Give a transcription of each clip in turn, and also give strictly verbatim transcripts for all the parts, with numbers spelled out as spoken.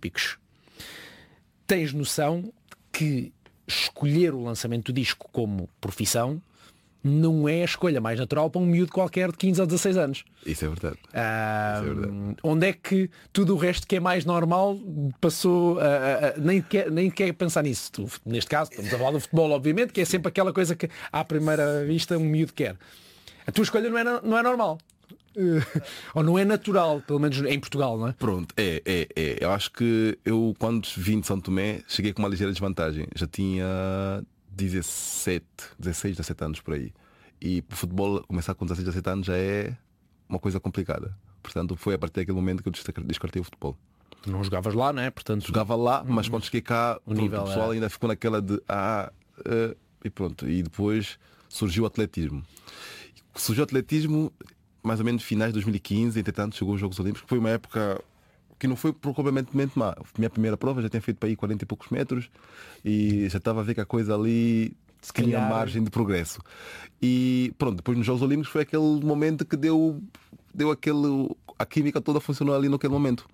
Olímpicos. Tens noção que escolher o lançamento do disco como profissão não é a escolha mais natural para um miúdo qualquer de quinze ou dezasseis anos. Isso é verdade. Ah, Isso é verdade. Onde é que tudo o resto que é mais normal passou a, a, a, nem, quer, nem quer pensar nisso. Tu, neste caso, estamos a falar do futebol, obviamente, que é sempre aquela coisa que à primeira vista um miúdo quer. A tua escolha não é, não é normal. Ou não é natural, pelo menos em Portugal, não é? Pronto, é, é, é. Eu acho que eu, quando vim de São Tomé, cheguei com uma ligeira desvantagem. Já tinha dezessete, dezesseis, dezessete anos por aí. E o futebol começar com dezesseis, dezessete anos já é uma coisa complicada. Portanto, foi a partir daquele momento que eu descartei o futebol. Não jogavas lá, não é? Portanto, jogava lá, mas quando cheguei cá, o, pronto, nível o pessoal é... ainda ficou naquela de ah, uh, e pronto. E depois surgiu o atletismo. Surgiu o atletismo mais ou menos finais de dois mil e quinze, entretanto chegou os Jogos Olímpicos, que foi uma época que não foi propriamente má. Minha primeira prova já tinha feito para aí quarenta e poucos metros e já estava a ver que a coisa ali Se tinha calhar... margem de progresso. E pronto, depois nos Jogos Olímpicos foi aquele momento que deu, deu aquele. A química toda funcionou ali naquele momento.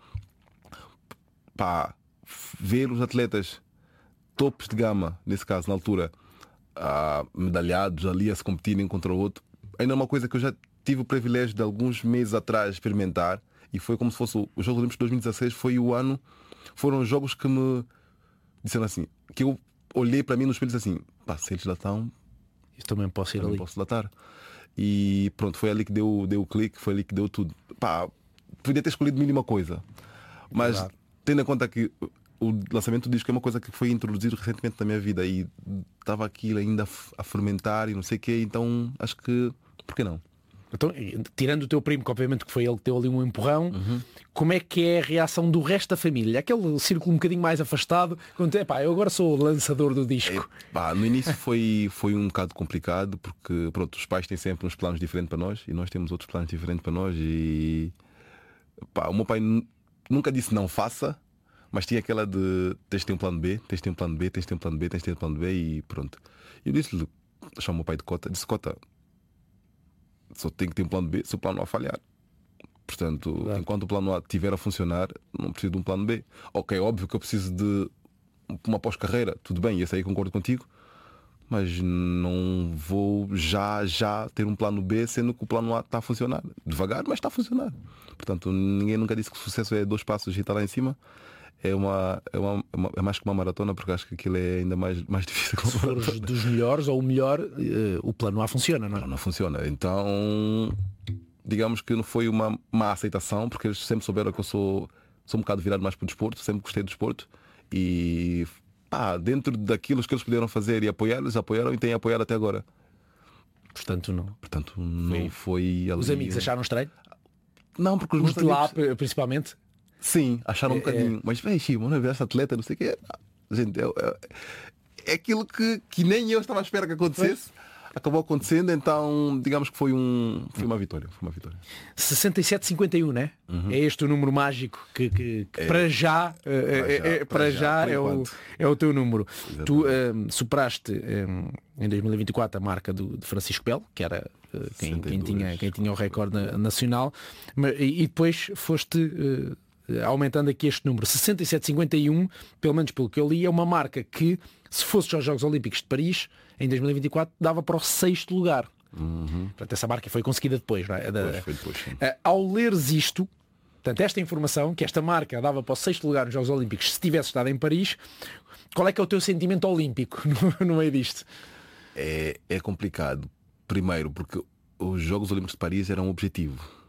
Pá, ver os atletas topos de gama, nesse caso, na altura, ah, medalhados ali a se competirem contra o outro, ainda é uma coisa que eu já tive o privilégio de alguns meses atrás experimentar, e foi como se fosse os Jogos Olímpicos de dois mil e dezasseis, foi o ano, foram jogos que me disseram assim, que eu olhei para mim no espelho e disse assim, pá, se eles lá estão, eu também posso ir também ali. posso lá estar. E pronto, foi ali que deu, deu o clique, foi ali que deu tudo. Pá, podia ter escolhido mil e uma coisa, mas Exato. Tendo em conta que o lançamento do disco é uma coisa que foi introduzido recentemente na minha vida e estava aquilo ainda a fermentar e não sei o quê, então acho que, por que não? Então, tirando o teu primo, que obviamente que foi ele que deu ali um empurrão, uhum. Como é que é a reação do resto da família? Aquele círculo um bocadinho mais afastado, quando é, pá, eu agora sou o lançador do disco. É, pá, no início foi, foi um bocado complicado, porque pronto, os pais têm sempre uns planos diferentes para nós e nós temos outros planos diferentes para nós e pá, o meu pai nunca disse não faça, mas tinha aquela de tens de ter um plano B, tens de ter um plano B, tens de ter um plano B, tens de ter um plano B e pronto. Eu disse-lhe, chamo o meu pai de Cota, disse Cota, só tenho que ter um plano B se o plano A falhar. Portanto, claro. Enquanto o plano A estiver a funcionar, não preciso de um plano B. Ok, óbvio que eu preciso de uma pós-carreira, tudo bem, esse aí concordo contigo, mas não vou já, já ter um plano B, sendo que o plano A está a funcionar. Devagar, mas está a funcionar. Portanto, ninguém nunca disse que o sucesso é dois passos e está lá em cima. É, uma, é, uma, é, uma, é mais que uma maratona, porque acho que aquilo é ainda mais, mais difícil que uma Se for dos melhores ou o melhor, uh, o plano A funciona, não é? Não, não funciona. Então, digamos que não foi uma má aceitação, porque eles sempre souberam que eu sou, sou um bocado virado mais para o desporto, sempre gostei do desporto. E pá, dentro daquilo que eles puderam fazer e apoiar, eles apoiaram e têm apoiado até agora. Portanto, não. Portanto, não foi ali... Os amigos acharam estranho? Não, porque os, os meus de lá, amigos... principalmente? Sim, acharam um é, bocadinho. É... Mas, velho, Chico, não é essa atleta, não sei o que é. Gente, é, é, é aquilo que, que nem eu estava à espera que acontecesse. Foi? Acabou acontecendo, então digamos que foi, um, foi uma vitória. Foi uma vitória. sessenta e sete cinquenta e um, né? Uhum. É este o número mágico que, que, que é, para já, para é, já, é, para já, já é, o, é o teu número. Exatamente. Tu um, superaste um, em dois mil e vinte e quatro a marca do, de Francisco Belo, que era uh, quem, quem, tinha, quem tinha o recorde nacional, mas, e, e depois foste uh, aumentando aqui este número. sessenta e sete cinquenta e um, pelo menos pelo que eu li, é uma marca que, se fosse aos Jogos Olímpicos de Paris em dois mil e vinte e quatro, dava para o sexto lugar. Uhum. Portanto, essa marca foi conseguida depois, não é? Depois, foi depois, sim. Ao leres isto, portanto, esta informação, que esta marca dava para o sexto lugar nos Jogos Olímpicos se tivesse estado em Paris, qual é que é o teu sentimento olímpico no, no meio disto? É, é complicado. Primeiro, porque os Jogos Olímpicos de Paris eram um objetivo.